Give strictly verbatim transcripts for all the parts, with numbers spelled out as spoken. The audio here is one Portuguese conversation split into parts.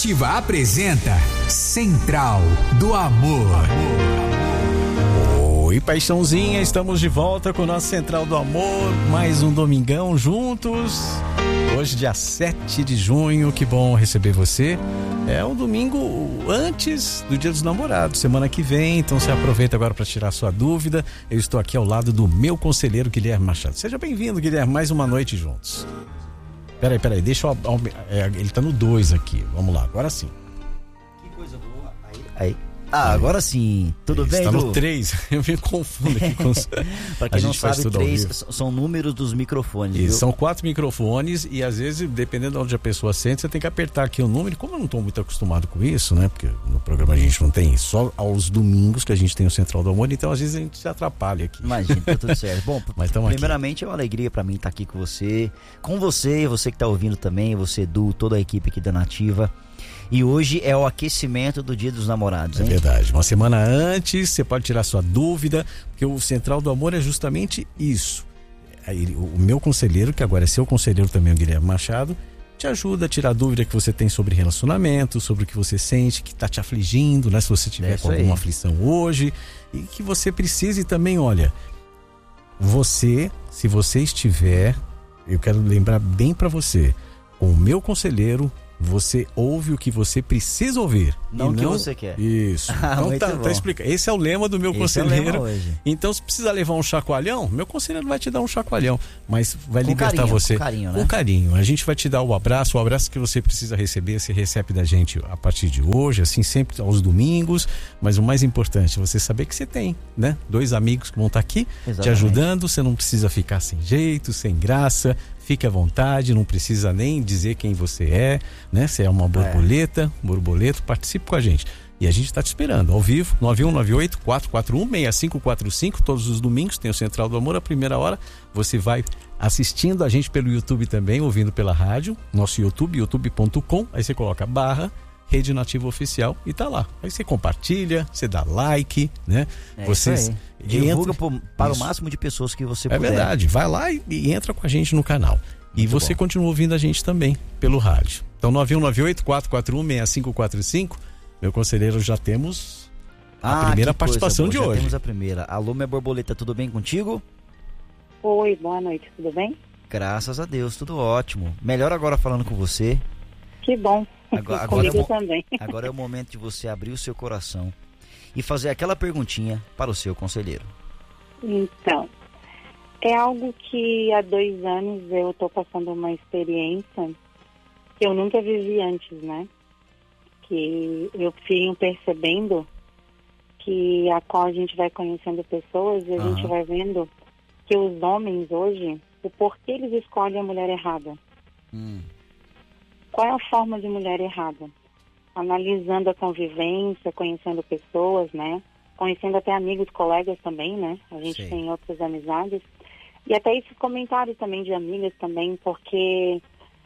Nativa apresenta Central do Amor. Oi, paixãozinha, estamos de volta com o nosso Central do Amor, mais um domingão juntos. Hoje, dia sete de junho, que bom receber você. É um domingo antes do Dia dos Namorados, semana que vem, então você aproveita agora para tirar sua dúvida. Eu estou aqui ao lado do meu conselheiro Guilherme Machado. Seja bem-vindo, Guilherme, mais uma noite juntos. Peraí, peraí, deixa eu... É, ele tá no dois aqui, vamos lá, agora sim. Que coisa boa. Aí, aí. Ah, agora sim. Tudo Ele bem, está Edu? no três, eu me confundo aqui com os... Pra quem não sabe, três são números dos microfones. Isso, viu? são quatro microfones e às vezes, dependendo de onde a pessoa sente, você tem que apertar aqui o número. Como eu não estou muito acostumado com isso, né? Porque no programa a gente não tem isso, só aos domingos que a gente tem o Central do Amor, então às vezes a gente se atrapalha aqui. Imagina, tá tudo certo. Bom, Mas primeiramente aqui. É uma alegria pra mim estar aqui com você, com você, você que tá ouvindo também, você, Edu, toda a equipe aqui da Nativa. E hoje é o aquecimento do Dia dos Namorados, hein? É verdade, uma semana antes você pode tirar sua dúvida, porque o Central do Amor é justamente isso. O meu conselheiro, que agora é seu conselheiro também, o Guilherme Machado, te ajuda a tirar a dúvida que você tem sobre relacionamento, sobre o que você sente, que está te afligindo, né? Se você tiver é com alguma aí. aflição hoje, e que você precise também, olha, você, se você estiver, eu quero lembrar bem para você, com o meu conselheiro, você ouve o que você precisa ouvir. Não o que não... você quer. Isso. Ah, então tá, tá explicado. Esse é o lema do meu Esse conselheiro. é o lema hoje. Então, se precisa levar um chacoalhão, meu conselheiro vai te dar um chacoalhão, mas vai Com libertar carinho, você. Com carinho, né? Com carinho. A gente vai te dar o abraço, o abraço que você precisa receber, você recebe da gente a partir de hoje, assim, sempre aos domingos. Mas o mais importante, você saber que você tem, né? Dois amigos que vão estar aqui Exatamente. te ajudando, você não precisa ficar sem jeito, sem graça. Fique à vontade, não precisa nem dizer quem você é, né? Você é uma borboleta, é. borboleta, participe com a gente. E a gente está te esperando, ao vivo, nove um nove oito, quatro quatro um, seis cinco quatro cinco, todos os domingos tem o Central do Amor, a primeira hora. Você vai assistindo a gente pelo YouTube também, ouvindo pela rádio, nosso YouTube, youtube ponto com, aí você coloca barra Rede Nativa Oficial e tá lá. Aí você compartilha, você dá like, né? É Vocês divulga entra... para isso. o máximo de pessoas que você é puder. É verdade, vai lá e, e entra com a gente no canal. E Muito você bom. continua ouvindo a gente também pelo rádio. Então nove um nove oito, quatro quatro um, seis cinco quatro cinco. Meu conselheiro, já temos a Ah, primeira que participação coisa de boa. Já hoje. temos a primeira. Alô, minha borboleta, tudo bem contigo? Oi, boa noite, tudo bem? Graças a Deus, tudo ótimo. Melhor agora falando com você. Que bom, Agora, agora, comigo é o, também. agora é o momento de você abrir o seu coração e fazer aquela perguntinha para o seu conselheiro. Então, é algo que há dois anos eu estou passando uma experiência que eu nunca vivi antes, né? Que eu venho percebendo que a qual a gente vai conhecendo pessoas e a Aham. gente vai vendo que os homens hoje, o porquê eles escolhem a mulher errada. Hum. Qual é a forma de mulher errada? Analisando a convivência, conhecendo pessoas, né? Conhecendo até amigos, colegas também, né? A gente Sei. tem outras amizades. E até esses comentários também de amigas também, porque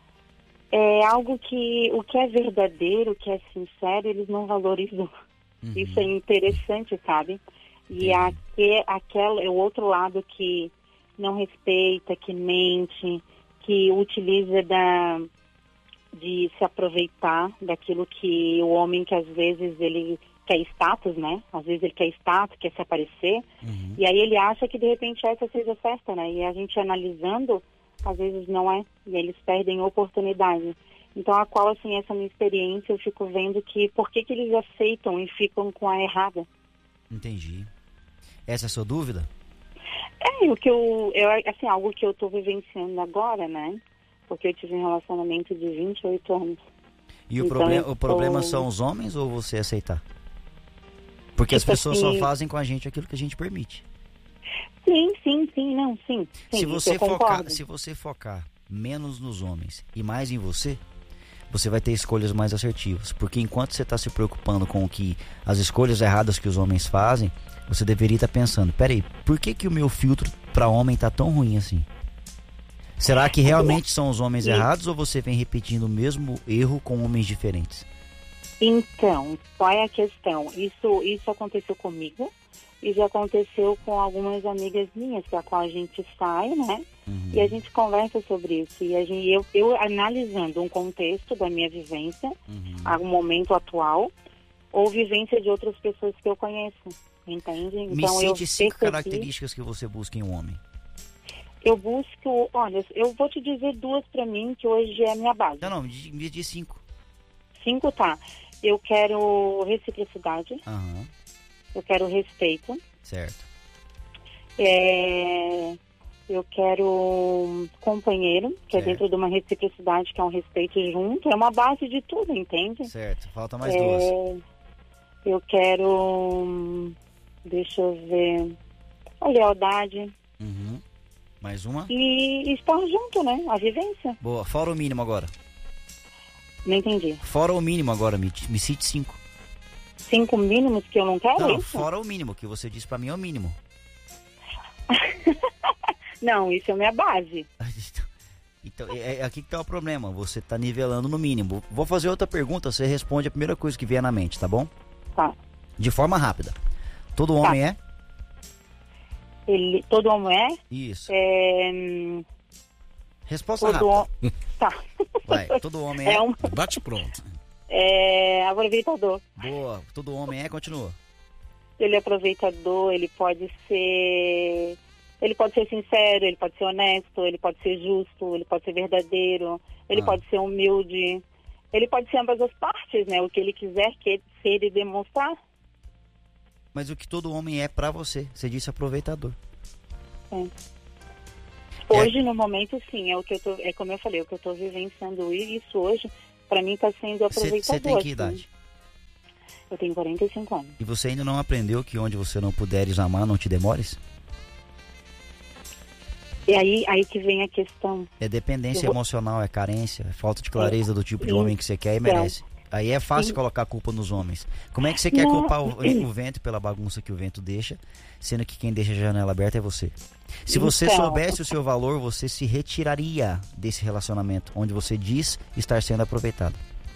é algo que, o que é verdadeiro, o que é sincero, eles não valorizam. Uhum. Isso é interessante, sabe? E Entendi. aqui, aquela é o outro lado que não respeita, que mente, que utiliza da... de se aproveitar daquilo que o homem, que às vezes ele quer status, né? Às vezes ele quer status, quer se aparecer, Uhum. e aí ele acha que de repente essa seja certa, né? E a gente analisando, às vezes não é, e eles perdem oportunidade. Então, a qual, assim, essa minha experiência, eu fico vendo que por que que eles aceitam e ficam com a errada? Entendi. Essa é a sua dúvida? É, o que eu, eu assim, algo que eu tô vivenciando agora, né? Porque eu tive um relacionamento de vinte e oito anos. E o, Então, proble- eu o problema tô- são os homens ou você aceitar? Porque as Tipo pessoas assim- só fazem com a gente aquilo que a gente permite. Sim, sim, sim, não, sim. sim Se isso você eu focar, concordo. se você focar menos nos homens e mais em você, você vai ter escolhas mais assertivas. Porque enquanto você está se preocupando com o que as escolhas erradas que os homens fazem, você deveria estar pensando, peraí, por que que o meu filtro para homem tá tão ruim assim? Será que realmente são os homens Sim. errados ou você vem repetindo o mesmo erro com homens diferentes? Então, qual é a questão? Isso, isso aconteceu comigo, e já aconteceu com algumas amigas minhas, com a qual a gente sai, né? Uhum. E a gente conversa sobre isso. E a gente, eu, eu analisando um contexto da minha vivência, Uhum. a um momento atual, ou vivência de outras pessoas que eu conheço, entende? Me Então, eu cite cinco percebi- características que você busca em um homem. Eu busco, olha, eu vou te dizer duas pra mim, que hoje é a minha base. Não, não, me diz- me diz cinco. Cinco, tá. Eu quero reciprocidade, Aham, eu quero respeito, certo. é, eu quero um companheiro, que Certo. é dentro de uma reciprocidade, que é um respeito junto, é uma base de tudo, entende? Certo, falta mais É, duas. eu quero, hum, deixa eu ver, a lealdade Uhum. Mais uma? e estar junto, né? A vivência. Boa, fora o mínimo agora. Não entendi. Fora o mínimo agora, me, me cite cinco. Cinco mínimos que eu não quero, Não, isso? fora o mínimo, que você disse pra mim é o mínimo. Não, isso é minha base. Então, é, é aqui que tá o problema, você tá nivelando no mínimo. Vou fazer outra pergunta, você responde a primeira coisa que vier na mente, tá bom? Tá. De forma rápida. Todo homem é? Ele, todo homem é? Isso. É, hum, Resposta todo rápida. homem. Tá. Vai, todo homem é? É um Bate pronto. é, aproveitador. Boa, todo homem é, continua. Ele é aproveitador, ele pode ser. Ele pode ser sincero, ele pode ser honesto, ele pode ser justo, ele pode ser verdadeiro, ele Ah. pode ser humilde, ele pode ser ambas as partes, né? O que ele quiser que ser e demonstrar. Mas o que todo homem é pra você? Você disse aproveitador. Hoje, no momento, sim, é o que eu tô, é como eu falei, é o que eu tô vivenciando e isso hoje, pra mim, tá sendo aproveitador. Você tem que assim. idade? Eu tenho quarenta e cinco anos. E você ainda não aprendeu que onde você não puderes amar, não te demores? E aí, aí que vem a questão. É dependência Eu vou- emocional, é carência, é falta de clareza do tipo de Sim. homem que você quer e Então. merece. Aí é fácil Sim. colocar a culpa nos homens. Como é que você quer Não. culpar o, o vento pela bagunça que o vento deixa, sendo que quem deixa a janela aberta é você? Se você Então. soubesse o seu valor, você se retiraria desse relacionamento, onde você diz estar sendo aproveitado.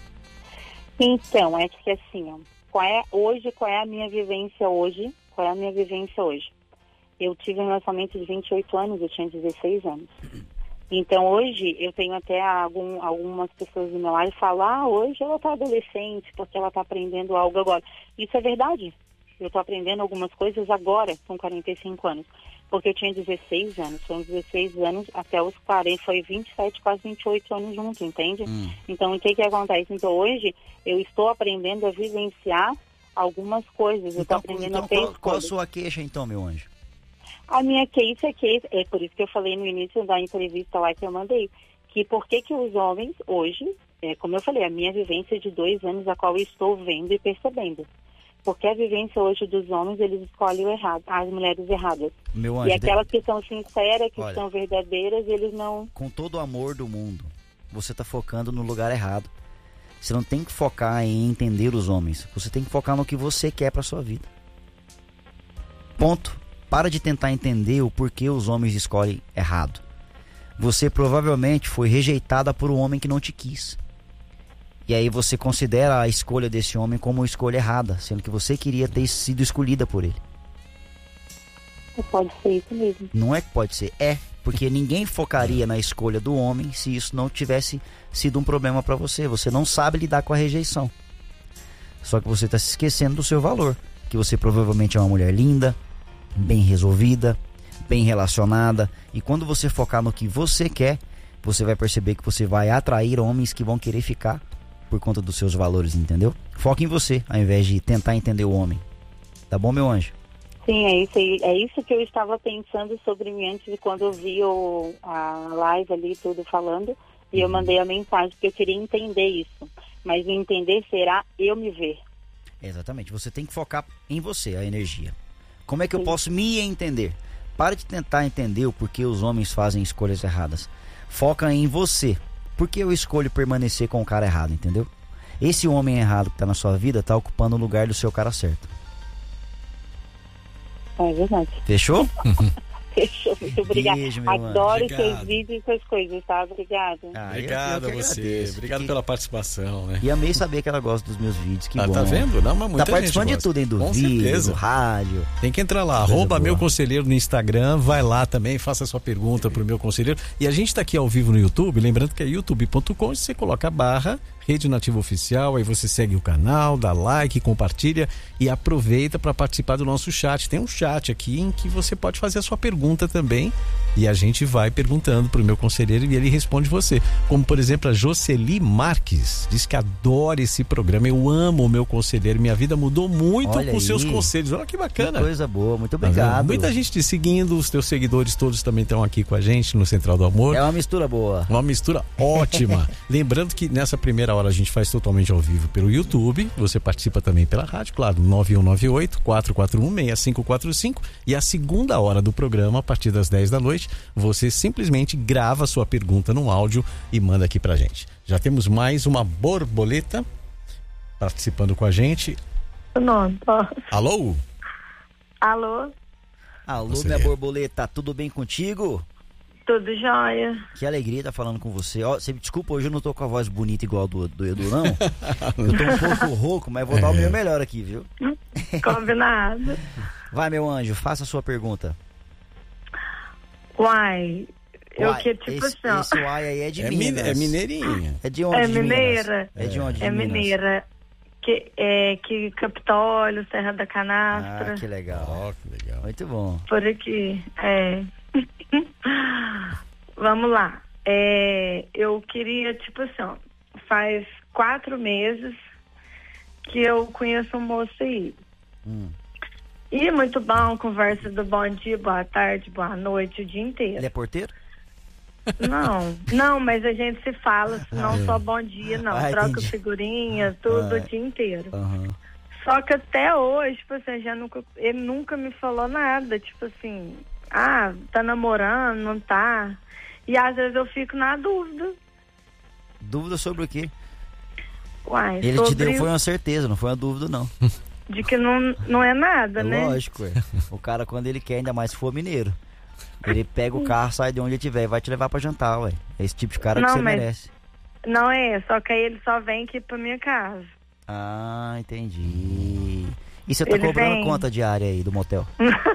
Então, é que assim, ó, qual é hoje, qual é a minha vivência hoje? Qual é a minha vivência hoje? Eu tive um relacionamento de vinte e oito anos, eu tinha dezesseis anos. Então, hoje, eu tenho até algum, algumas pessoas do meu lado que falam, ah, hoje ela está adolescente, porque ela está aprendendo algo agora. Isso é verdade. Eu estou aprendendo algumas coisas agora, com quarenta e cinco anos. Porque eu tinha dezesseis anos, foram dezesseis anos até os quarenta, foi vinte e sete, quase vinte e oito anos junto, entende? Hum. Então, o que que acontece? Então, hoje, eu estou aprendendo a vivenciar algumas coisas, eu estou Então, aprendendo então a ter qual, qual a escolhas. sua queixa então, meu anjo? A minha case é que, é por isso que eu falei no início da entrevista lá que eu mandei, que por que que os homens hoje, é, como eu falei, a minha vivência de dois anos, a qual eu estou vendo e percebendo. Porque a vivência hoje dos homens, eles escolhem o errado, as mulheres erradas. Meu anjo, E aquelas que são sinceras, que Olha. são verdadeiras, eles não... com todo o amor do mundo, você tá focando no lugar errado. Você não tem que focar em entender os homens. Você tem que focar no que você quer pra sua vida. Ponto. Para de tentar entender o porquê os homens escolhem errado. Você provavelmente foi rejeitada por um homem que não te quis. E aí você considera a escolha desse homem como uma escolha errada, sendo que você queria ter sido escolhida por ele. Pode ser isso mesmo. Não é que pode ser, é. Porque ninguém focaria na escolha do homem se isso não tivesse sido um problema pra você. Você não sabe lidar com a rejeição. Só que você está se esquecendo do seu valor. Que você provavelmente é uma mulher linda, bem resolvida, bem relacionada. E quando você focar no que você quer, você vai perceber que você vai atrair homens que vão querer ficar por conta dos seus valores, entendeu? Foca em você, ao invés de tentar entender o homem. Tá bom, meu anjo? Sim, é isso, aí. É isso que eu estava pensando sobre mim antes de quando eu vi o, a live ali, tudo falando, e eu mandei a mensagem, porque eu queria entender isso. Mas o entender será eu me ver. Exatamente, você tem que focar em você, a energia. Como é que eu Sim. posso me entender? Para de tentar entender o porquê os homens fazem escolhas erradas. Foca em você. Por que eu escolho permanecer com o cara errado, entendeu? Esse homem errado que tá na sua vida tá ocupando o lugar do seu cara certo. É verdade. Fechou? Fechou, muito obrigada. Beijo, meu Adoro anjo. seus Obrigado. vídeos e suas coisas, tá? Obrigada. Ah, Obrigado eu- eu a que você. agradeço. Obrigado Fiquei- pela participação, né? E amei saber que ela gosta dos meus vídeos. Que Ah, bom. tá vendo? Não, mas muita Tá participando gente de gosta. tudo, hein? Do Com vídeo, certeza. do rádio. Tem que entrar lá, Coisa arroba boa. meu conselheiro no Instagram, vai lá também, faça sua pergunta pro meu conselheiro. E a gente tá aqui ao vivo no YouTube, lembrando que é youtube ponto com, você coloca a barra Rede Nativa Oficial, aí você segue o canal, dá like, compartilha e aproveita para participar do nosso chat. Tem um chat aqui em que você pode fazer a sua pergunta também e a gente vai perguntando pro meu conselheiro e ele responde você. Como, por exemplo, a Jocely Marques, diz que adora esse programa, eu amo o meu conselheiro, minha vida mudou muito Olha com aí. seus conselhos. Olha que Que bacana. coisa boa, muito Tá vendo? obrigado. Muita gente te seguindo, os teus seguidores todos também estão aqui com a gente no Central do Amor. É uma mistura boa. Uma mistura ótima. Lembrando que nessa primeira hora a gente faz totalmente ao vivo pelo YouTube. Você participa também pela rádio, claro, nove um nove oito, quatro quatro um, seis cinco quatro cinco. E a segunda hora do programa, a partir das dez da noite, você simplesmente grava a sua pergunta num áudio e manda aqui pra gente. Já temos mais uma borboleta participando com a gente. Não, posso. Alô? Alô? Alô, Você minha é. borboleta, tudo bem contigo? Tudo jóia? Que alegria estar falando com você. Ó, você me desculpa, hoje eu não tô com a voz bonita igual do, do Edu, não. Eu tô um pouco rouco, mas vou dar o meu melhor aqui, viu? Combinado. Vai, meu anjo, faça a sua pergunta. Uai, eu Uai, que tipo esse, assim, ó, esse uai aí é de É, mine- Minas. é mineirinha. É de onde? É de Minas? mineira. É de onde? de é Minas? mineira. Que, é, que Capitólio, Serra da Canastra, Ah, que legal. Ó, que legal. Muito bom. por aqui. É. Vamos lá. É, eu queria, tipo assim, ó, faz quatro meses que eu conheço um moço aí. Hum. E muito bom, conversa do bom dia, boa tarde, boa noite, o dia inteiro. Ele é porteiro? Não, não, mas a gente se fala, não só bom dia, não. Ah, Troca entendi. figurinha, tudo Ah. o dia inteiro. Aham. Só que até hoje, tipo assim, já nunca, ele nunca me falou nada, tipo assim, ah, tá namorando, não tá. E às vezes eu fico na dúvida. Dúvida sobre o quê? Uai, Ele sobre te deu foi uma certeza, não foi uma dúvida, não. de que não, não é nada, É né? lógico, é. O cara, quando ele quer, ainda mais se for mineiro, ele pega o carro, sai de onde ele estiver e vai te levar pra jantar, ué. É esse tipo de cara que Não, você mas- merece. Não é, só que aí ele só vem aqui pra minha casa. Ah, entendi. E você tá Ele cobrando vem. quanto a diária aí do motel?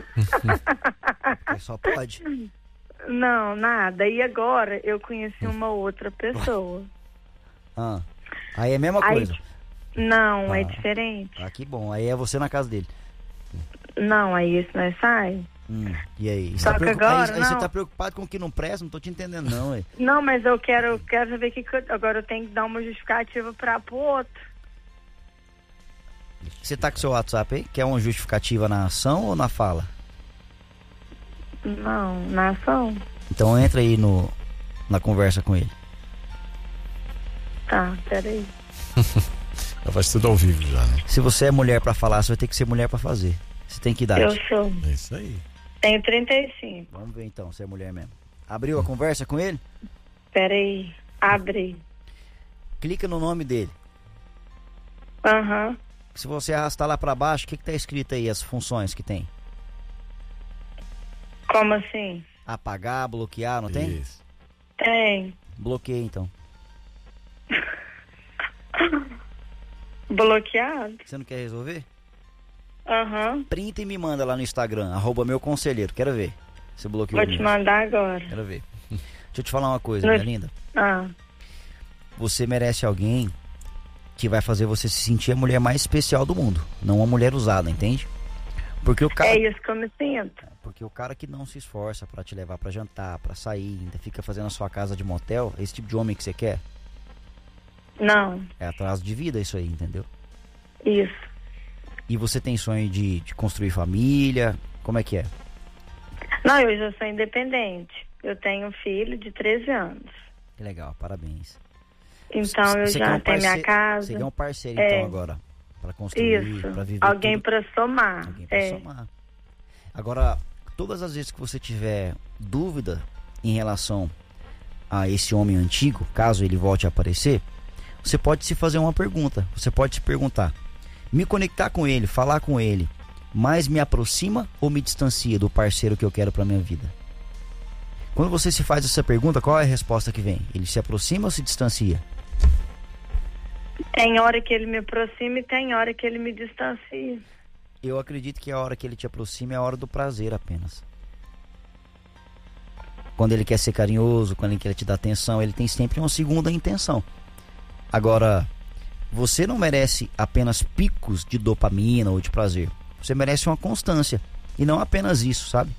É, só pode. Não, nada. E agora eu conheci uma outra pessoa. Ah, aí é a mesma Aí, coisa. não, é Ah. diferente. Ah, que bom. Aí é você na casa dele. Não, aí isso nós sai. Hum, e aí? Você Só tá que preocup- agora, aí, aí você não. tá preocupado com o que não presta? Não tô te entendendo, não, ué. Não, mas eu quero, eu quero saber que, que eu- agora eu tenho que dar uma justificativa para pro outro. Você tá com seu WhatsApp aí? Quer uma justificativa na ação ou na fala? Não, na ação. Então entra aí no, na conversa com ele. Tá, peraí. Já faz tudo ao vivo já, né? Se você é mulher pra falar, você vai ter que ser mulher pra fazer. Você tem que idade? Eu sou. É isso aí. Tenho trinta e cinco. Vamos ver então, se é mulher mesmo. Abriu a conversa com ele? Peraí. Abre. Clica no nome dele. Aham. Se você arrastar lá pra baixo, o que que tá escrito aí, as funções que tem? Como assim? Apagar, bloquear, não tem? Isso. Tem. Bloqueia então. Bloqueado? Você não quer resolver? Aham. Printa e me manda lá no Instagram, arroba meu conselheiro. Quero ver. Você bloqueou Vou te mesmo. mandar agora. Quero ver. Deixa eu te falar uma coisa, Não- minha linda. Ah, Você merece alguém que vai fazer você se sentir a mulher mais especial do mundo. Não uma mulher usada, entende? Porque o cara, é isso que eu me sinto. porque o cara que não se esforça pra te levar pra jantar, pra sair, ainda fica fazendo a sua casa de motel, é esse tipo de homem que você quer? Não, É atraso de vida isso aí, entendeu? isso. E você tem sonho de, de construir família? Como é que é? Não, eu já sou independente. Eu tenho um filho de treze anos. Que legal, parabéns. Então eu Você já quer um tenho minha parce- casa. Você quer um parceiro É. então agora, pra construir, Isso. pra viver Alguém tudo. pra somar. Alguém pra É. somar. Agora, todas as vezes que você tiver dúvida em relação a esse homem antigo, caso ele volte a aparecer, você pode se fazer uma pergunta. Você pode se perguntar: me conectar com ele, falar com ele, mais me aproxima ou me distancia do parceiro que eu quero pra minha vida? Quando você se faz essa pergunta, qual é a resposta que vem? Ele se aproxima ou se distancia? Tem hora que ele me aproxima e tem hora que ele me distancia. Eu acredito que a hora que ele te aproxima é a hora do prazer apenas. Quando ele quer ser carinhoso, quando ele quer te dar atenção, ele tem sempre uma segunda intenção. Agora, você não merece apenas picos de dopamina ou de prazer. Você merece uma constância. E não apenas isso, sabe?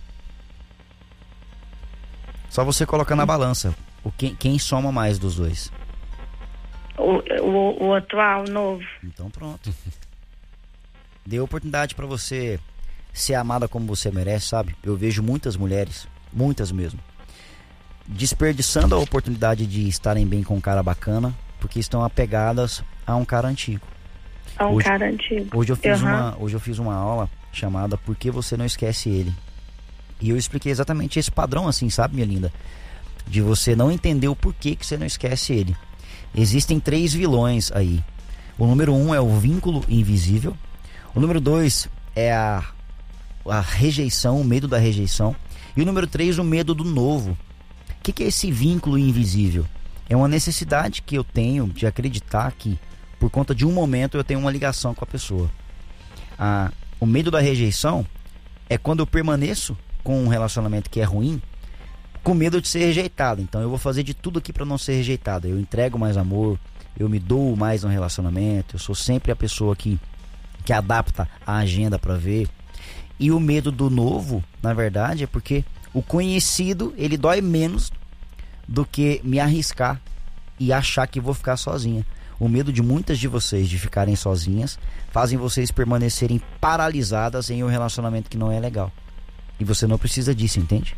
Só você colocar na balança o quem, quem soma mais dos dois. O, o, o atual, o novo. Então pronto. Dê oportunidade pra você ser amada como você merece, sabe? Eu vejo muitas mulheres, muitas mesmo, desperdiçando a oportunidade de estarem bem com um cara bacana, porque estão apegadas a um cara antigo. A um hoje, cara antigo. Hoje eu, fiz uhum. uma, hoje eu fiz uma aula chamada Por que você não esquece ele? E eu expliquei exatamente esse padrão assim, sabe, minha linda? De você não entender o porquê que você não esquece ele. Existem três vilões aí. O número um é o vínculo invisível. O número dois é a, a rejeição, o medo da rejeição. E o número três, o medo do novo. O que, que é esse vínculo invisível? É uma necessidade que eu tenho de acreditar que, por conta de um momento, eu tenho uma ligação com a pessoa. Ah, o medo da rejeição é quando eu permaneço com um relacionamento que é ruim, com medo de ser rejeitado. Então eu vou fazer de tudo aqui para não ser rejeitado. Eu entrego mais amor, eu me dou mais no relacionamento, eu sou sempre a pessoa que, que adapta a agenda para ver. E o medo do novo, na verdade, é porque o conhecido, ele dói menos do que me arriscar e achar que vou ficar sozinha. O medo de muitas de vocês de ficarem sozinhas fazem vocês permanecerem paralisadas em um relacionamento que não é legal. E você não precisa disso, entende?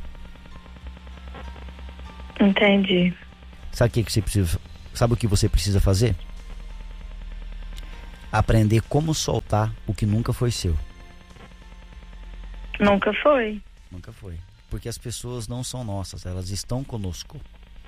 Entendi. Sabe o que, que você precisa? Sabe o que você precisa fazer? Aprender como soltar o que nunca foi seu. Nunca foi. Nunca foi. Porque as pessoas não são nossas, elas estão conosco.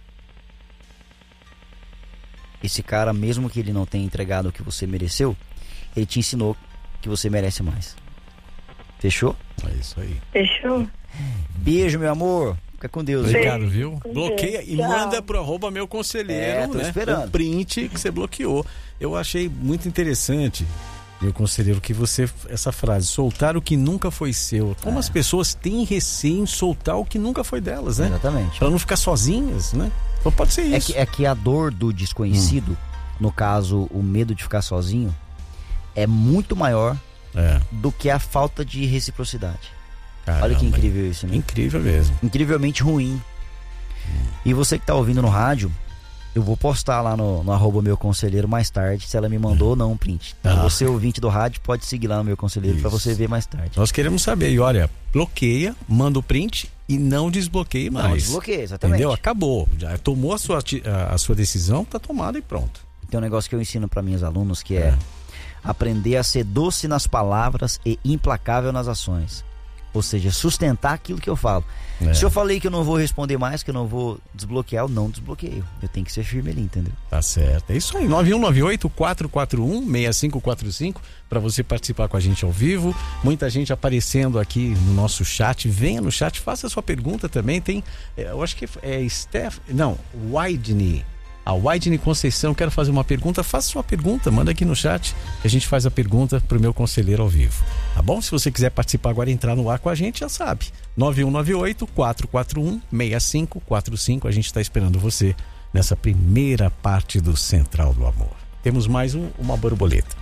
Esse cara, mesmo que ele não tenha entregado o que você mereceu, ele te ensinou que você merece mais. Fechou? É isso aí. Fechou? Beijo, meu amor. Fica com Deus. Obrigado, Beijo. viu? Com Bloqueia Deus. e Tchau. manda pro arroba meu conselheiro, É, tô né? esperando. O print que você bloqueou. Eu achei muito interessante, meu conselheiro, que você, essa frase, soltar o que nunca foi seu. Como É. as pessoas têm receio em soltar o que nunca foi delas, né? Exatamente. Pra não ficar sozinhas, né? Então pode ser É isso. que, é que a dor do desconhecido, hum. no caso, o medo de ficar sozinho, é muito maior É. do que a falta de reciprocidade. Caramba, Olha que incrível isso, né? Incrível mesmo. Incrivelmente ruim. E você que tá ouvindo no rádio, eu vou postar lá no, no arroba meu conselheiro mais tarde, se ela me mandou ou não um print. Então, Ah. você ouvinte do rádio pode seguir lá no meu conselheiro para Isso. você ver mais tarde. Nós queremos saber. E olha, bloqueia, manda o print e não desbloqueie mais. Não, desbloqueia, exatamente. Entendeu? Acabou. Já tomou a sua, ati- a, a sua decisão, tá tomada e pronto. Tem um negócio que eu ensino para minhas alunos que é, É. aprender a ser doce nas palavras e implacável nas ações. Ou seja, sustentar aquilo que eu falo. É. Se eu falei que eu não vou responder mais, que eu não vou desbloquear, eu não desbloqueio. Eu tenho que ser firme ali, entendeu? Tá certo. É isso aí. nove um nove oito, quatro quatro um, seis cinco quatro cinco para você participar com a gente ao vivo. Muita gente aparecendo aqui no nosso chat. Venha no chat, faça a sua pergunta também. Tem, é, eu acho que é Steph, não, Widney. A Widney Conceição, quero fazer uma pergunta. Faça sua pergunta, manda aqui no chat que a gente faz a pergunta pro meu conselheiro ao vivo. Tá bom? Se você quiser participar agora e entrar no ar com a gente, já sabe. nove um nove oito, quatro quatro um, seis cinco quatro cinco. A gente está esperando você nessa primeira parte do Central do Amor. Temos mais um, uma borboleta.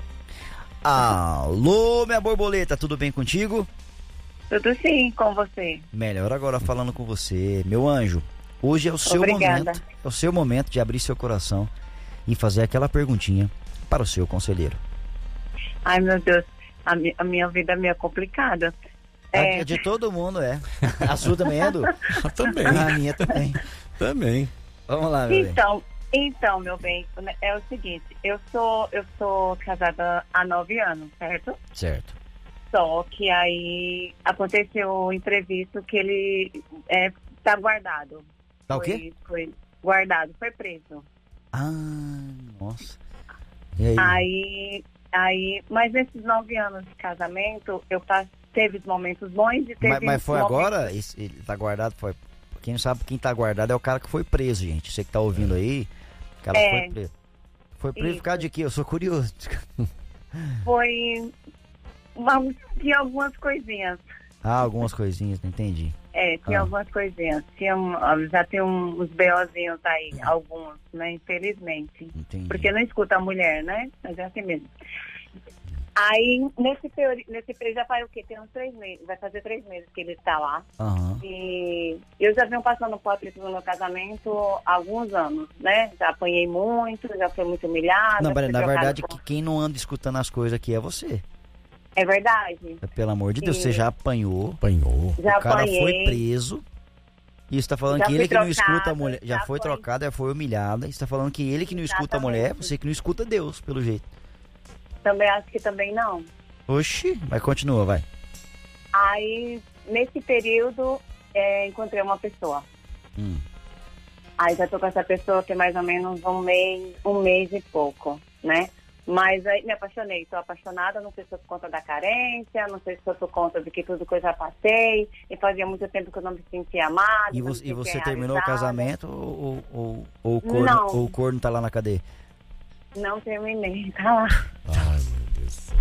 Alô, minha borboleta, tudo bem contigo? Tudo sim, com você. Melhor agora falando com você, meu anjo. Hoje é o seu Obrigada. momento, é o seu momento de abrir seu coração e fazer aquela perguntinha para o seu conselheiro. Ai, meu Deus, a, mi- a minha vida é meio complicada. É. De todo mundo é. A sua também é, Edu? Também, A minha também. também. Vamos lá, meu bem. Então, então, meu bem, é o seguinte, eu sou, eu sou casada há nove anos, certo? Certo. Só que aí aconteceu um imprevisto que ele é, tá guardado. Tá o Foi- quê? Foi guardado, foi preso. Ah, nossa. E aí? Aí, Aí, mas nesses nove anos de casamento, eu passe, teve momentos bons e teve Mas, mas foi momentos... agora? Esse, ele tá guardado? Foi... Quem não sabe quem tá guardado é o cara que foi preso, gente. Você que tá ouvindo aí, o cara É. foi preso. Foi preso Isso. por causa de quê? Eu sou curioso. Foi... Vamos, tinha algumas coisinhas. Ah, algumas coisinhas, não entendi. É, tinha Ah. algumas coisinhas. Tinha, um- já tem um- uns BOzinhos aí, alguns, né? Infelizmente. Entendi. Porque não escuta a mulher, né? Mas é assim mesmo. Aí, nesse período, nesse período já faz o quê? Tem uns três meses, vai fazer três meses que ele está lá. Aham. E eu já venho passando por atrito no meu casamento há alguns anos, né? Já apanhei muito, já fui muito humilhada. Não, mas fui na trocada verdade, por- que quem não anda escutando as coisas aqui é você. É verdade. Pelo amor de Deus, Sim. você já apanhou. Apanhou. Já O cara apanhei. foi preso. E você tá falando Já que fui ele que não escuta a trocada, mulher. Já, já foi foi. trocada, já foi humilhada. E você tá falando que ele que não escuta a mulher, Exatamente. você que não escuta Deus, pelo jeito. Também acho que também não. Oxi, mas continua, vai. Aí, nesse período, é, encontrei uma pessoa. Hum. Aí já tô com essa pessoa tem mais ou menos um mês, um mês e pouco, né? Mas aí me apaixonei, tô apaixonada, não sei se foi por conta da carência, não sei se foi por conta de que tudo que eu já passei, e fazia muito tempo que eu não me sentia amada. E não me você, e sentia você terminou o realizada. casamento ou, ou, ou, o corno, Não. ou o corno tá lá na cadeia? Não terminei, tá lá. Ai, meu Deus do céu.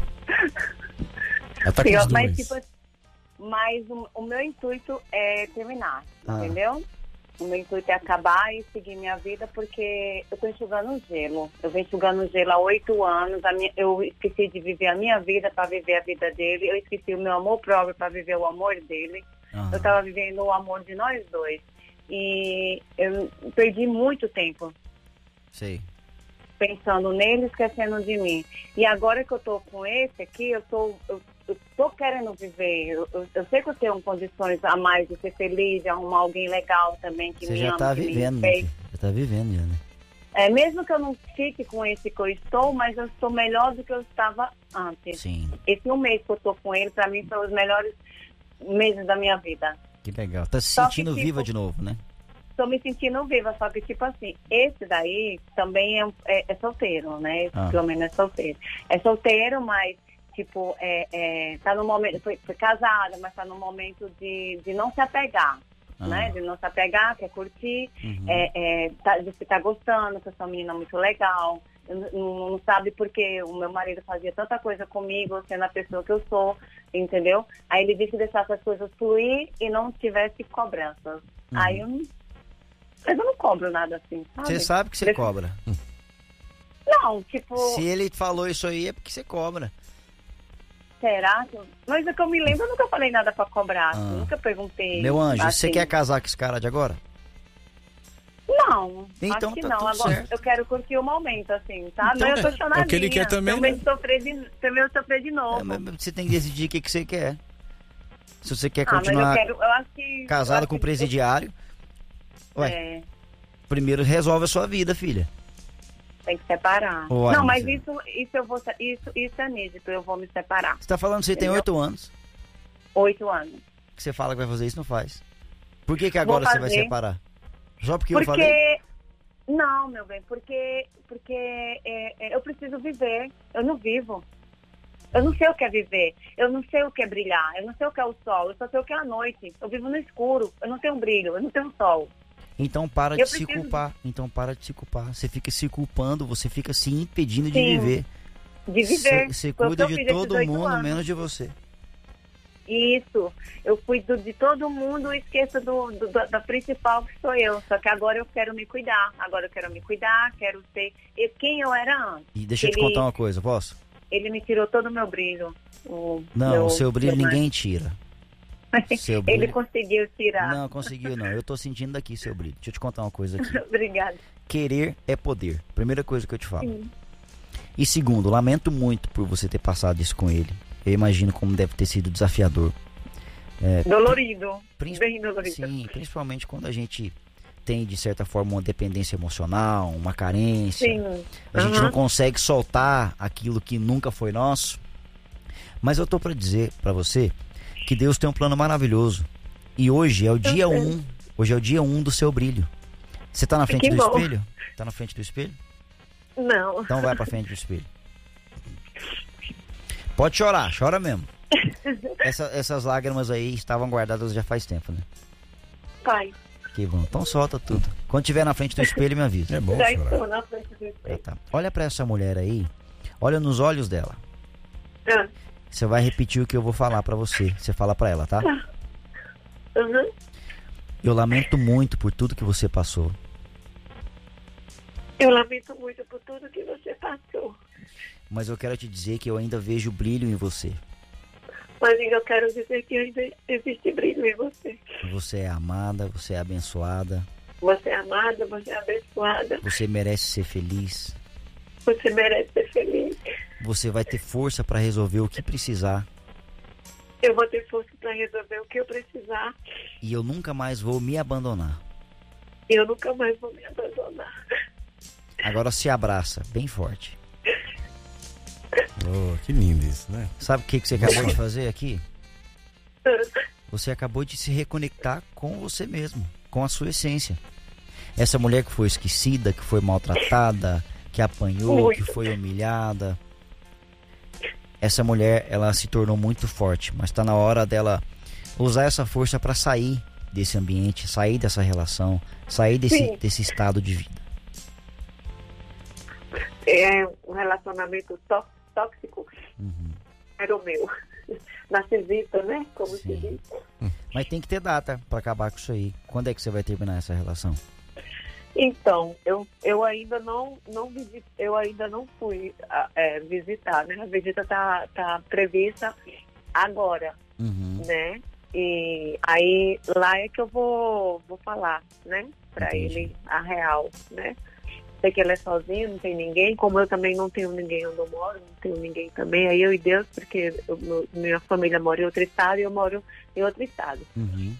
Ela tá com Sim, os mas, dois. tipo, mas o, o meu intuito é terminar, Ah. entendeu? O meu intuito é acabar e seguir minha vida, porque eu tô enxugando gelo. Eu venho enxugando gelo há oito anos. A minha, eu esqueci de viver a minha vida para viver a vida dele. Eu esqueci o meu amor próprio para viver o amor dele. Aham. Eu tava vivendo o amor de nós dois. E eu perdi muito tempo Sei. pensando nele, esquecendo de mim. E agora que eu tô com esse aqui, eu tô, eu, eu tô querendo viver. Eu, eu, eu sei que eu tenho condições a mais de ser feliz, de arrumar alguém legal também que Você me já ama, tá que me vivendo, né? respeita. filho? Já tá vivendo, já, né? É, mesmo que eu não fique com esse que eu estou, mas eu estou melhor do que eu estava antes. Sim. Esse um mês que eu tô com ele, pra mim, foi os melhores meses da minha vida. Que legal. Tá se Só que, sentindo tipo, viva de novo, né? Tô me sentindo viva, só que, tipo assim, esse daí também é, é, é solteiro, né? Esse, Ah. pelo menos é solteiro. É solteiro, mas, tipo, é, é, tá no momento, foi, foi casada, mas tá no momento de, de não se apegar, Ah. né? De não se apegar, quer curtir, Uhum. é, é, tá, de você tá gostando, que eu sou uma menina muito legal, não, não sabe porque o meu marido fazia tanta coisa comigo, sendo a pessoa que eu sou, entendeu? Aí ele disse que deixasse as coisas fluir e não tivesse cobranças. Uhum. Aí eu não... Mas eu não cobro nada assim, sabe? Você sabe que você Deixa- cobra. Não, tipo, Se ele falou isso aí é porque você cobra. será? que- Mas é que eu me lembro, eu nunca falei nada pra cobrar, Ah. nunca perguntei. Meu anjo, assim. você quer casar com esse cara de agora? Não, Então acho que tá não. tudo Agora certo. eu quero curtir o momento, assim, sabe? Então, Mas eu tô é, chonadinha. é o que ele quer também, Também né? sofrer de, também eu sofrer de novo. É, mas você tem que decidir o que, que você quer. Se você quer ah, mas eu continuar quero, eu acho que... eu casado acho com o que- presidiário, ué, É, primeiro resolve a sua vida, filha. tem que separar. Uai, não, mas mas é- isso, isso eu vou, se- isso, isso é nítido, eu vou me separar. Você tá falando que você tem Entendeu? oito anos. Oito anos. Que você fala que vai fazer isso, não faz. Por que que agora Vou você vai fazer. separar? Só porque, eu falei? Porque... Não, meu bem, porque, porque é, é, eu preciso viver, eu não vivo. Eu não sei o que é viver, eu não sei o que é brilhar, eu não sei o que é o sol, eu só sei o que é a noite. Eu vivo no escuro, eu não tenho brilho, eu não tenho sol. Então para de Eu se preciso- culpar. Então para de se culpar. Você fica se culpando, você fica se impedindo de Sim, viver. De viver. Você Foi o cuida que eu de fiz esses todo oito mundo, anos. menos de você. Isso, eu cuido de todo mundo e esqueço do, do- da, da principal que sou eu. Só que agora eu quero me cuidar, agora eu quero me cuidar, quero ser e quem eu era antes. E deixa eu te Ele- contar uma coisa, posso? Ele me tirou todo o meu brilho. O Não, meu- o seu brilho meu ninguém tira. Seu Ele brilho... conseguiu tirar. Não, conseguiu não. Eu tô sentindo daqui seu brilho. Deixa eu te contar uma coisa aqui. Obrigada. Querer é poder. Primeira coisa que eu te falo. Sim. E segundo, lamento muito por você ter passado isso com ele. Eu imagino como deve ter sido desafiador. Dolorido. Princi- Bem dolorido. Sim, principalmente quando a gente tem, de certa forma, uma dependência emocional, uma carência. Sim. A gente Aham. não consegue soltar aquilo que nunca foi nosso. Mas eu tô pra dizer pra você que Deus tem um plano maravilhoso. E hoje é o dia sei. um. Hoje é o dia um do seu brilho. Você tá na frente Que do bom. espelho? Tá na frente do espelho? Não. Então vai pra frente do espelho. Pode chorar, chora mesmo. Essa, essas lágrimas aí estavam guardadas já faz tempo, né? Pai. Que bom. Então solta tudo. Quando tiver na frente do espelho, me avisa. É bom Já chorar. estou na frente do Ah, espelho. tá. Olha pra essa mulher aí. Olha nos olhos dela. Ah. Você vai repetir o que eu vou falar pra você. Você fala pra ela, tá? Uhum. Eu lamento muito por tudo que você passou. Eu lamento muito por tudo que você passou. Mas eu quero te dizer que eu ainda vejo brilho em você. Mas eu quero dizer que ainda existe brilho em você. Você é amada, você é abençoada. Você é amada, você é abençoada. Você merece ser feliz. Você merece ser feliz. Você vai ter força pra resolver o que precisar. Eu vou ter força para resolver o que eu precisar. E eu nunca mais vou me abandonar. E eu nunca mais vou me abandonar. Agora se abraça, bem forte. Oh, que lindo isso, né? Sabe o que, que você acabou de fazer aqui? Você acabou de se reconectar com você mesmo, com a sua essência. Essa mulher que foi esquecida, que foi maltratada, que apanhou, Muito. que foi humilhada. Essa mulher, ela se tornou muito forte, mas está na hora dela usar essa força para sair desse ambiente, sair dessa relação, sair desse, Sim. desse estado de vida. É um relacionamento tó- tóxico. Uhum. Era o meu. Narcisista, né? Como se Sim. diz. Mas tem que ter data para acabar com isso aí. Quando é que você vai terminar essa relação? Então, eu, eu ainda não, não visi- eu ainda não fui ah, é, visitar, né? A visita tá, tá prevista agora, Uhum. né? E aí lá é que eu vou, vou falar, né? Pra Entendi. ele a real, né? Sei que ele é sozinho, não tem ninguém, como eu também não tenho ninguém onde eu moro, não tenho ninguém também, aí eu e Deus, porque eu- meu- minha família mora em outro estado e eu moro em outro estado. Uhum.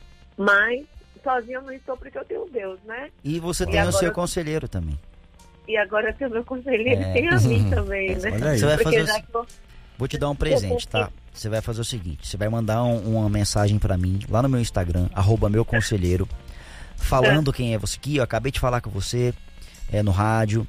Mas sozinho eu não estou porque eu tenho Deus, né? E você E tem o agora seu eu- conselheiro também. E agora eu tenho meu conselheiro, É. tem a mim também, né? Olha aí. Você vai Porque fazer o já se- que eu- Vou te dar um presente, tá? Você vai fazer o seguinte, você vai mandar um- uma mensagem pra mim lá no meu Instagram, arroba meu conselheiro, falando quem é você aqui, eu acabei de falar com você é, no rádio,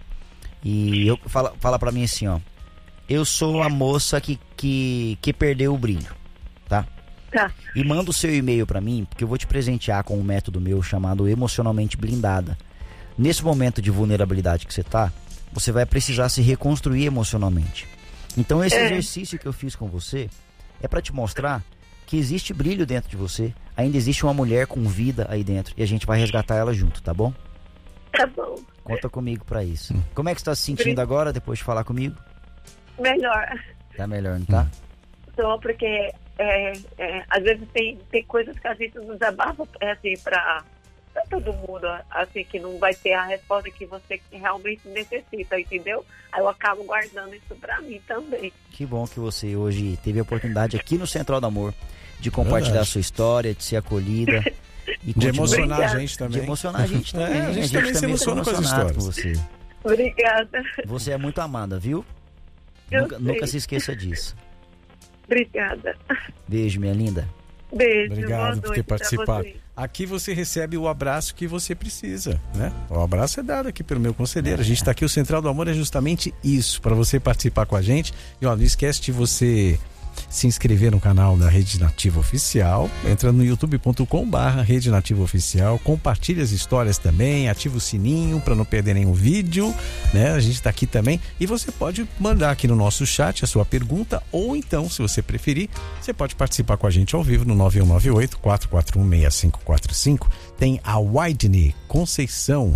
e eu fala, fala pra mim assim, ó, eu sou a moça que, que, que perdeu o brilho, tá? Tá. E manda o seu e-mail pra mim, porque eu vou te presentear com um método meu chamado Emocionalmente Blindada. Nesse momento de vulnerabilidade que você tá, você vai precisar se reconstruir emocionalmente. Então esse É. exercício que eu fiz com você é pra te mostrar que existe brilho dentro de você, ainda existe uma mulher com vida aí dentro, e a gente vai resgatar ela junto, tá bom? Tá bom. Conta comigo pra isso. Como é que você tá se sentindo agora, depois de falar comigo? Melhor. Tá melhor, não tá? Só porque é, é, às vezes tem, tem coisas que a gente não desabafa é, assim, pra, pra todo mundo, assim, que não vai ter a resposta que você realmente necessita, entendeu? Aí eu acabo guardando isso pra mim também. Que bom que você hoje teve a oportunidade aqui no Central do Amor de compartilhar Verdade. a sua história, de ser acolhida. E De continuar- emocionar a Obrigada. gente também. De emocionar a gente também. É, a gente também se tá emociona com as emocionado histórias. com você. Obrigada. Você é muito amada, viu? Eu Nunca, sei. nunca se esqueça disso. Obrigada. Beijo, minha linda. Beijo. boa Obrigado por noite ter pra participado. vocês. Aqui você recebe o abraço que você precisa, né? O abraço é dado aqui pelo meu conselheiro. A gente está aqui, o Central do Amor é justamente isso, para você participar com a gente. E ó, não esquece de você se inscrever no canal da Rede Nativa Oficial. Entra no youtube ponto com barra Rede Nativa Oficial. Compartilha as histórias também, ativa o sininho para não perder nenhum vídeo, né? A gente está aqui também. E você pode mandar aqui no nosso chat a sua pergunta, ou então, se você preferir, você pode participar com a gente ao vivo no nove um nove oito, quatro quatro um, seis cinco quatro cinco. Tem a Widney Conceição.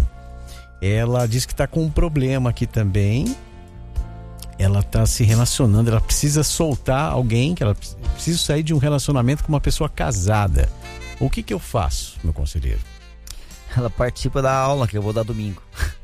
Ela diz que está com um problema aqui também. Ela está se relacionando, ela precisa soltar alguém, que ela precisa sair de um relacionamento com uma pessoa casada. O que que eu faço, meu conselheiro? Ela participa da aula que eu vou dar domingo.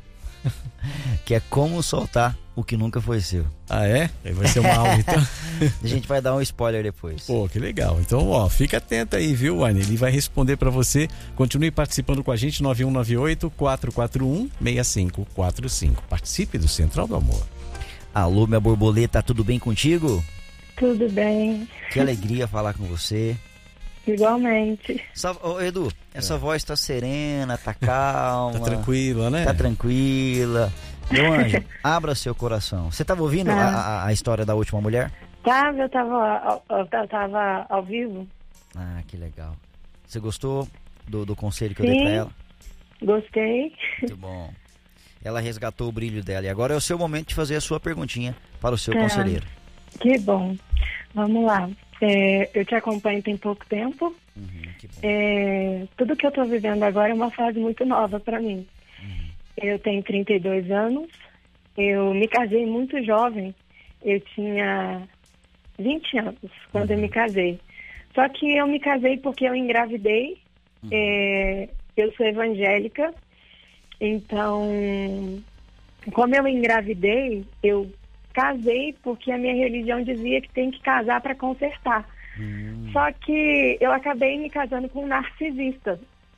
Que é como soltar o que nunca foi seu. Ah, é? Aí vai ser uma aula, então. A gente vai dar um spoiler depois. Pô, que legal. Então, ó, fica atenta aí, viu, Wayne? Ele vai responder pra você. Continue participando com a gente, nove um nove oito, quatro quatro um, seis cinco quatro cinco. Participe do Central do Amor. Alô, minha borboleta, tudo bem contigo? Tudo bem, Que alegria falar com você. igualmente. Essa, ô, Edu, essa voz tá serena, tá calma. Tá tranquila, né? Tá tranquila. Meu anjo, abra seu coração. Você tava ouvindo a, a, a história da última mulher? Tava, eu tava, eu tava ao vivo. Ah, que legal. Você gostou do, do conselho que Sim, eu dei pra ela? Gostei. Muito bom. Ela resgatou o brilho dela. E agora é o seu momento de fazer a sua perguntinha para o seu Tá. conselheiro. Que bom. Vamos lá. É, eu te acompanho tem pouco tempo. Uhum, que bom. É, tudo que eu tô vivendo agora é uma fase muito nova para mim. Uhum. Eu tenho trinta e dois anos. Eu me casei muito jovem. Eu tinha vinte anos quando Uhum. eu me casei. Só que eu me casei porque eu engravidei. Uhum. É, eu sou evangélica. Então, como eu engravidei, eu casei porque a minha religião dizia que tem que casar para consertar. Hum. Só que eu acabei me casando com um narcisista.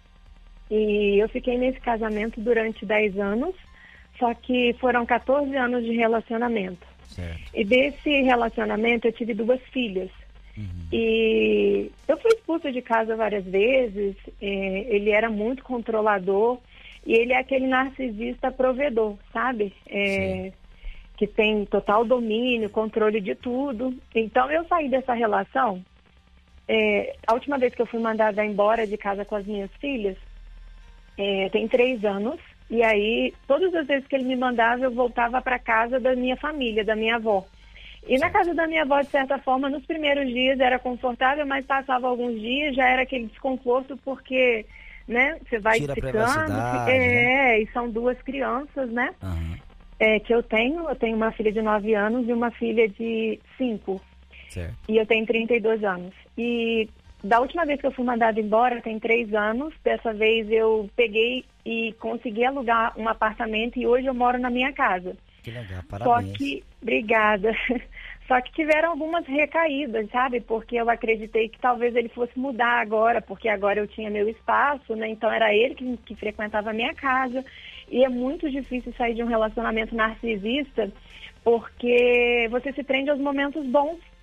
E eu fiquei nesse casamento durante dez anos, só que foram catorze anos de relacionamento. Certo. E desse relacionamento eu tive duas filhas. Uhum. E eu fui expulsa de casa várias vezes, eh, ele era muito controlador e ele é aquele narcisista provedor, sabe? Eh, que tem total domínio, controle de tudo. Então eu saí dessa relação, eh, a última vez que eu fui mandada embora de casa com as minhas filhas, eh, tem três anos, e aí todas as vezes que ele me mandava eu voltava para casa da minha família, da minha avó. E na casa da minha avó, de certa forma, nos primeiros dias era confortável, mas passava alguns dias, já era aquele desconforto, porque, né, você vai Tira a ficando. privacidade, É, né? e são duas crianças, né, Aham. é, que eu tenho. Eu tenho uma filha de nove anos e uma filha de cinco. Certo. E eu tenho trinta e dois anos. E da última vez que eu fui mandada embora, tem três anos, dessa vez eu peguei e consegui alugar um apartamento e hoje eu moro na minha casa. Que legal, Só parabéns. que, obrigada, só que tiveram algumas recaídas, sabe? Porque eu acreditei que talvez ele fosse mudar agora, porque agora eu tinha meu espaço, né? Então era ele que, que frequentava a minha casa. E é muito difícil sair de um relacionamento narcisista, porque você se prende aos momentos bons.